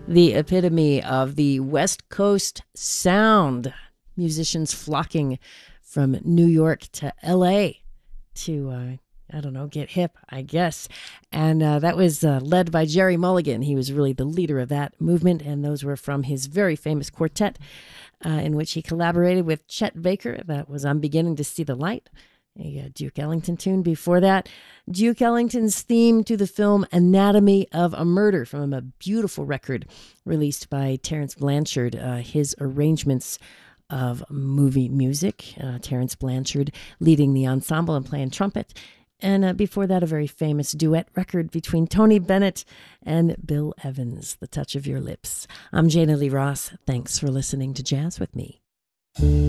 the epitome of the West Coast sound. Musicians flocking from New York to LA to, I don't know, get hip, I guess. And that was led by Jerry Mulligan. He was really the leader of that movement, and those were from his very famous quartet in which he collaborated with Chet Baker. That was I'm Beginning to See the Light, a Duke Ellington tune. Before that, Duke Ellington's theme to the film Anatomy of a Murder from a beautiful record released by Terence Blanchard, his arrangements of movie music. Terence Blanchard leading the ensemble and playing trumpet. And before that, a very famous duet record between Tony Bennett and Bill Evans, The Touch of Your Lips. I'm Jana Lee Ross. Thanks for listening to Jazz with Me.